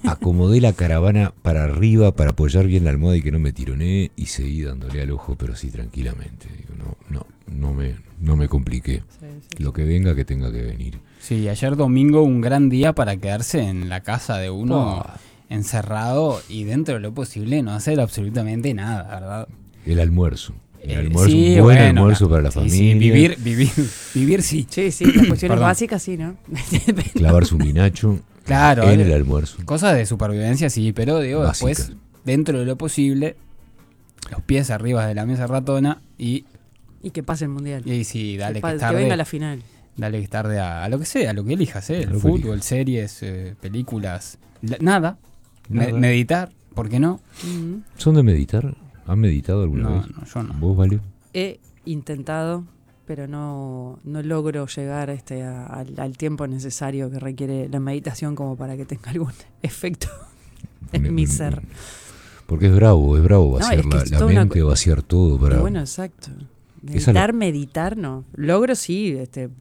acomodé la caravana para arriba para apoyar bien la almohada y que no me tironee y seguí dándole al ojo, pero sí tranquilamente. Digo, no me compliqué. Sí. Lo que venga, que tenga que venir. Sí, ayer domingo un gran día para quedarse en la casa de uno encerrado y dentro de lo posible no hacer absolutamente nada, ¿verdad? El almuerzo. Sí, un buen almuerzo para la sí, familia. Sí, vivir sí. Sí, las cuestiones básicas sí, ¿no? Clavarse un vinacho claro, en el almuerzo. Cosas de supervivencia sí, pero digo, Básicas. después, dentro de lo posible, los pies arriba de la mesa ratona y que pase el mundial. Y sí, dale que que tarde. venga la final. Dale que es tarde a lo que sea, a lo que elijas, el que fútbol, elijas. series, películas, nada. Meditar, ¿por qué no? ¿Son de meditar? ¿Han meditado alguna vez? No, yo no. ¿Vos, Vale? He intentado, pero no logro llegar al tiempo necesario que requiere la meditación como para que tenga algún efecto en mi ser. Porque es bravo vaciar es que la mente, vaciar todo para... Y bueno, exacto. Meditar no. Logro sí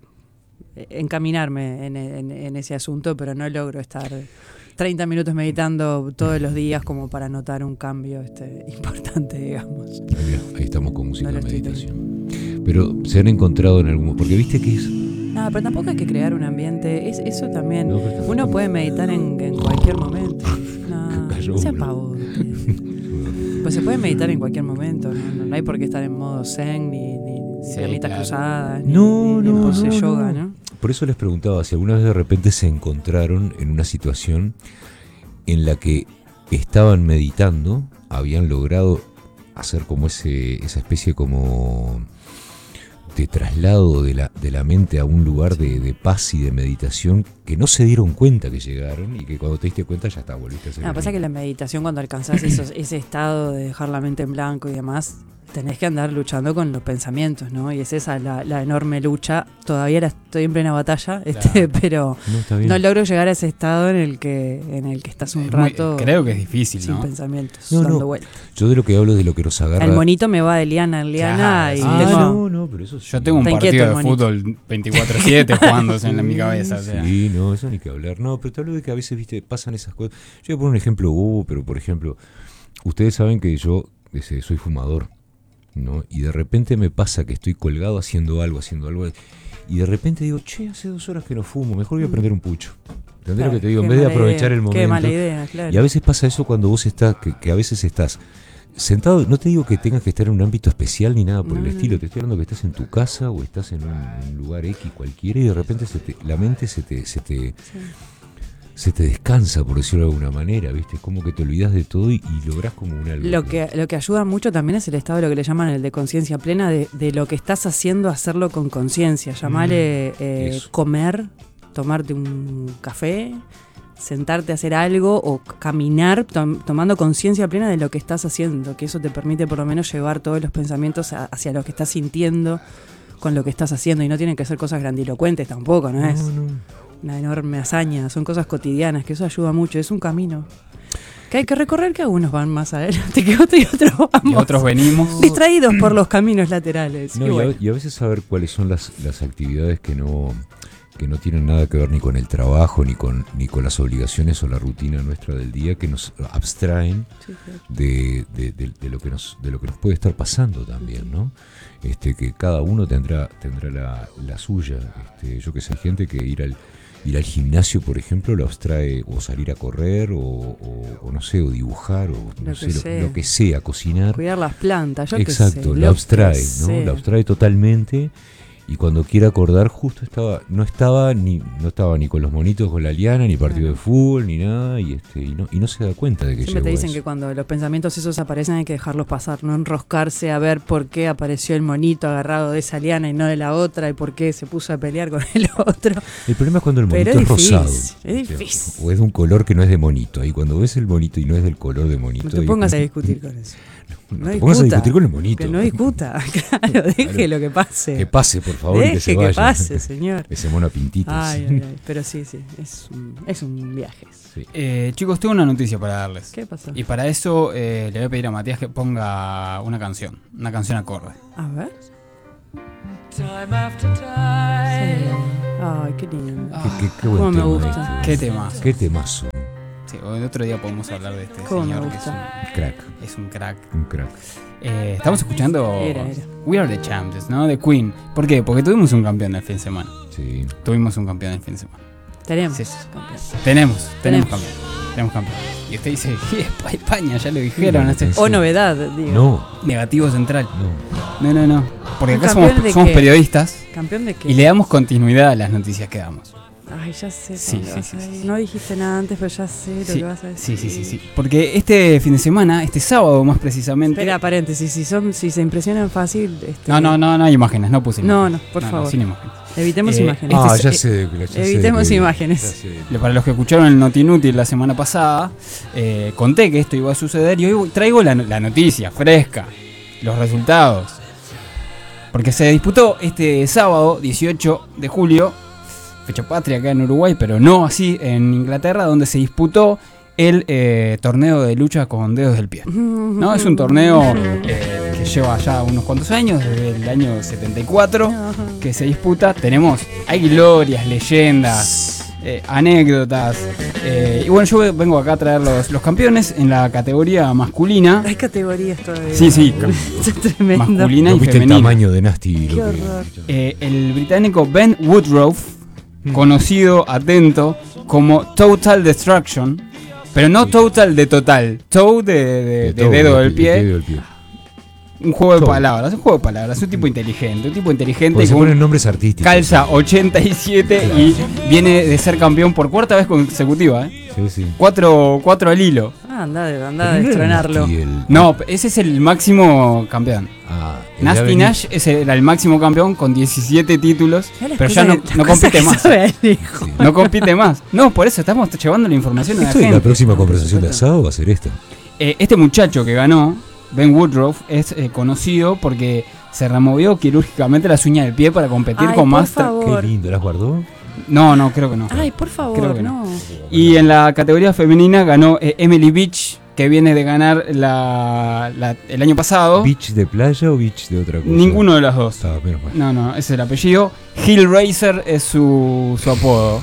encaminarme en ese asunto, pero no logro estar 30 minutos meditando todos los días como para notar un cambio importante, digamos. Ahí estamos con música No de lo estoy meditación. Pero se han encontrado en algún... Porque viste que es... No, pero tampoco hay que crear un ambiente. Eso también. No, pero Uno puede meditar en cualquier momento. No sea uno. pavo. Pues se puede meditar en cualquier momento. No hay por qué estar en modo zen, ni piernitas cruzadas, ni pose yoga, ¿no? Por eso les preguntaba si alguna vez de repente se encontraron en una situación en la que estaban meditando, habían logrado hacer como esa especie como de traslado de la mente a un lugar de paz y de meditación, que no se dieron cuenta que llegaron y que cuando te diste cuenta ya está, volviste a hacer. Pasa que la meditación, cuando alcanzás ese estado de dejar la mente en blanco y demás, tenés que andar luchando con los pensamientos, ¿no? Y es esa la enorme lucha. Todavía estoy en plena batalla, pero no logro llegar a ese estado en el que estás un rato. Creo que es difícil, sin ¿no? pensamientos, dando vueltas. Yo de lo que hablo es de lo que nos agarra. El monito me va de liana en liana y pero eso sí. Yo tengo un partido de fútbol 24/7 jugándose en mi cabeza. Sí, no, eso ni que hablar. No, pero te hablo de que a veces, viste, pasan esas cosas. Yo voy a poner un ejemplo, pero por ejemplo, ustedes saben que yo soy fumador, ¿no? Y de repente me pasa que estoy colgado haciendo algo, y de repente digo, hace 2 horas que no fumo, mejor voy a prender un pucho. ¿Entendés lo que te digo? En vez de aprovechar el momento. Qué mala idea, claro. Y a veces pasa eso cuando vos estás, que a veces estás sentado, no te digo que tengas que estar en un ámbito especial ni nada por el estilo, te estoy hablando que estás en tu casa o estás en un lugar X cualquiera y de repente la mente se te descansa, por decirlo de alguna manera, ¿viste? Es como que te olvidas de todo y lográs como un algo. Lo que ayuda mucho también es el estado de lo que le llaman el de conciencia plena, de lo que estás haciendo, hacerlo con conciencia. Llamarle comer, tomarte un café, sentarte a hacer algo o caminar tomando conciencia plena de lo que estás haciendo, que eso te permite por lo menos llevar todos los pensamientos hacia lo que estás sintiendo con lo que estás haciendo, y no tienen que ser cosas grandilocuentes tampoco, ¿no es? Una enorme hazaña, son cosas cotidianas, que eso ayuda mucho, es un camino que hay que recorrer, que algunos van más adelante que otros y otros vamos. Y otros venimos distraídos por los caminos laterales. No, y a veces saber cuáles son las actividades que no tienen nada que ver ni con el trabajo, ni con las obligaciones o la rutina nuestra del día, que nos abstraen de lo que nos puede estar pasando también, ¿no? Que cada uno tendrá la suya. Yo que sé, hay gente que ir al gimnasio, por ejemplo, lo abstrae, o salir a correr, o no sé, o dibujar, o lo que sea, cocinar. Cuidar las plantas, yo exacto, que sé. Lo abstrae, ¿no? Lo abstrae totalmente. Y cuando quiere acordar, justo no estaba ni con los monitos, con la liana, ni partido de fútbol, ni nada, y no se da cuenta de que siempre te dicen eso. que cuando los pensamientos esos aparecen hay que dejarlos pasar, no enroscarse a ver por qué apareció el monito agarrado de esa liana y no de la otra, y por qué se puso a pelear con el otro. El problema es cuando el monito es rosado. Es difícil. O es de un color que no es de monito. Ahí cuando ves el monito y no es del color de monito. No te pongas a discutir con eso. No te pongas a discutir con el monito. Que no discuta, claro, deje lo que pase. Que pase, por favor, y que se vaya. Que pase, señor. Ese mono a pintitas. Ay, pero sí, es un viaje. Sí. Chicos, tengo una noticia para darles. ¿Qué pasó? Y para eso le voy a pedir a Matías que ponga una canción acorde. A ver. Time after time. Sí. Ay, qué lindo. Qué buen Cómo me tema gusta. Qué temazo. Qué temazo. Sí, otro día podemos hablar de este ¿Cómo me señor que gusta? Crack. es un crack. Un crack. Estamos escuchando Era. We Are the Champions, ¿no? De Queen. ¿Por qué? Porque tuvimos un campeón el fin de semana. Sí. Tuvimos un campeón el fin de semana. Tenemos. Sí. campeón. Tenemos Tenemos. campeón. Tenemos campeón. Y usted dice, España, ya lo dijeron. Sí, O novedad, digo. No, Negativo central. no. No. Porque ¿Un acá campeón de somos qué? periodistas ¿Campeón de qué? y le damos continuidad a las noticias que damos. Ay, ya sé. Sí, dónde vas sí, a sí, ir. sí. No dijiste nada antes, pero ya sé lo Sí, que vas a decir. sí. Porque este fin de semana, este sábado más precisamente. Espera, paréntesis. Si se impresionan fácil. No hay imágenes, no puse No, imágenes. por favor. Sin imágenes. Evitemos imágenes. Ah, Este ya es- sé. evitemos imágenes. Para los que escucharon el Notinútil la semana pasada, conté que esto iba a suceder y hoy traigo la noticia fresca, los resultados. Porque se disputó este sábado, 18 de julio, fecha patria acá en Uruguay, pero no así en Inglaterra, donde se disputó el torneo de lucha con dedos del pie. ¿No? Es un torneo que lleva ya unos cuantos años, desde el año 74, que se disputa. Hay glorias, leyendas, anécdotas. Y bueno, yo vengo acá a traer los campeones en la categoría masculina. Hay categorías todavía. Sí, Es tremendo. masculina ¿No y viste el femenina. tamaño de Nasty? Qué horror. El británico Ben Woodrow, conocido, atento, como Total Destruction, pero no total de total, toe de todo, dedo del de pie, dedo del pie. un juego de Toe. palabras, un tipo inteligente, Porque se con ponen nombres artísticos. calza 87 y viene de ser campeón por cuarta vez consecutiva, Sí. 4 al hilo. Anda a Pero no era destronarlo. Nasty el- No, ese es el máximo campeón. Ah, el Nasty Avenue- Nash era el máximo campeón con 17 títulos, Mirá las pero ya cosas no, que- no las cosas compite que más. sabe el hijo. Sí. No compite más. No, por eso estamos llevando la información a la Esto es gente. la próxima conversación de asado va a ser esta. Este muchacho que ganó, Ben Woodrow, es conocido porque se removió quirúrgicamente las uñas del pie para competir Ay, con por más. favor. Qué lindo, ¿las guardó? No, creo que no. Ay, por Creo favor, que no. Y en la categoría femenina ganó Emily Beach, que viene de ganar el año pasado. ¿Beach de playa o beach de otra cosa? Ninguno de los dos. Ah, menos mal. No, ese es el apellido. Hillraiser es su apodo.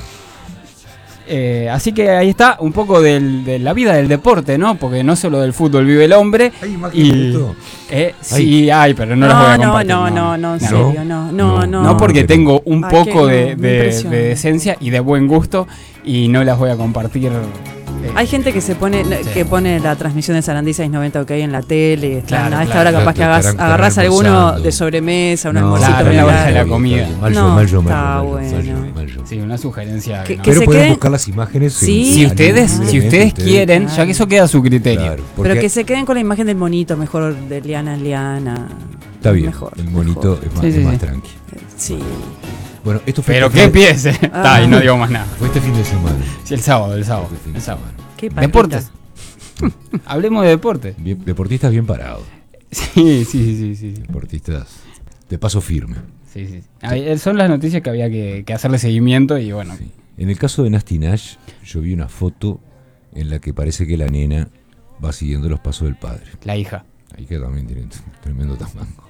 Así que ahí está un poco de la vida del deporte, ¿no? Porque no solo del fútbol vive el hombre. ¿Hay imágenes de esto? Sí, hay, pero no las voy a compartir. No, en serio, no. No, porque tengo un Ay, poco que no, me de impresiona. decencia y de buen gusto y no las voy a compartir. Hay gente que se pone Sí. que pone la transmisión de Sarandí 690 OK en la tele. Claro, A esta claro, hora capaz claro, que estarán agarrás alguno almorzando. de sobremesa, un No, almuercito. claro, en la bien hora de la largo. comida. Mal yo, No, mal yo, está mal yo, bueno. mal yo. Sí, una sugerencia. Que- no. que Pero se pueden queden- buscar las imágenes. Sí. en- Si ustedes libremente, quieren, ya que eso queda a su criterio. Claro, Pero porque que se queden con la imagen del monito, mejor de liana en liana. está bien. Mejor, el monito mejor. es más, Sí, es sí, más sí. tranqui. Sí. Bueno, esto fue Pero este qué fin de- pies, Está, y no digo más nada. Fue este fin de semana. Sí, el sábado. Este fin de semana. Qué patita. Deportes. Hablemos de deporte. Deportistas bien parados. Sí. Deportistas de paso firme. Sí. Son las noticias que había que hacerle seguimiento y bueno. Sí. En el caso de Nasty Nash, yo vi una foto en la que parece que la nena va siguiendo los pasos del padre. La hija. Ahí que también tiene tremendo tamanco.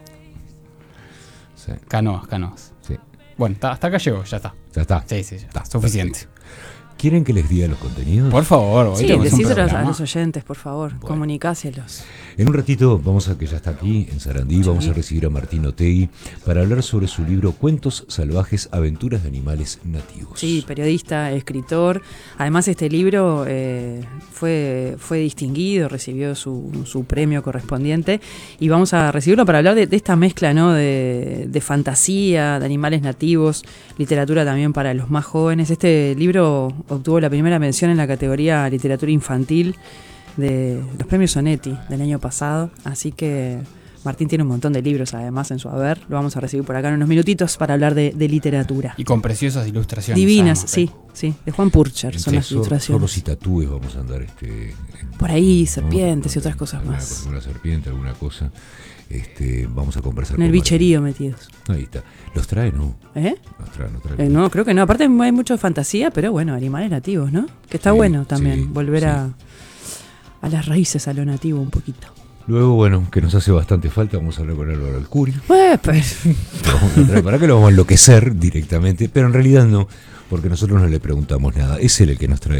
Sí, Canoas. sí. Bueno, hasta acá llegó, ya está. Ya está. Sí, ya está. Está, Suficiente. ¿Quieren que les diga los contenidos? Por favor, hoy Sí, tenemos un decíselos a programa. los oyentes, por favor. Bueno. Comunicáselos. En un ratito vamos a que ya está aquí en Sarandí, vamos a recibir a Martín Otegui para hablar sobre su libro Cuentos salvajes, aventuras de animales nativos. Sí, periodista, escritor. Además, este libro fue distinguido, recibió su premio correspondiente. Y vamos a recibirlo para hablar de esta mezcla, ¿no? de fantasía, de animales nativos, literatura también para los más jóvenes. Este libro obtuvo la primera mención en la categoría literatura infantil de los premios Sonetti del año pasado. Así que Martín tiene un montón de libros además en su haber. Lo vamos a recibir por acá en unos minutitos para hablar de literatura. Y con preciosas ilustraciones. Divinas, además, sí, de Juan Purcher son Entre las ilustraciones. zorros y tatúes vamos a andar Por ahí, ¿no? serpientes y otras cosas Alguna más. cosa, alguna serpiente, alguna cosa. Vamos a conversar En el con bicherío metidos. Martín. Ahí está. ¿Los trae? No. ¿Eh? Los trae, no trae. No, creo que no. Aparte hay mucho fantasía, pero bueno, animales nativos, ¿no? Que está Sí, bueno también sí, volver sí. a las raíces, a lo nativo un poquito. Luego, bueno, que nos hace bastante falta, vamos a hablar con Álvaro Alcuri. Pues, Lo vamos a traer para que lo vamos a enloquecer directamente, pero en realidad no, porque nosotros no le preguntamos nada. Es él el que nos trae